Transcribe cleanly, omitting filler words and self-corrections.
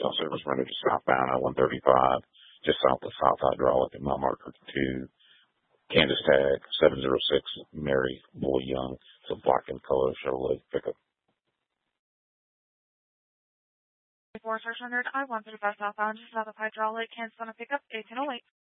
cell service running to southbound I-135, just south of South Hydraulic at mile marker 2. Kansas tag 706 Mary Boy Young. It's a black in color Chevrolet pickup. 600 I-135 southbound, just south of Hydraulic, Kansas on a pickup 1808.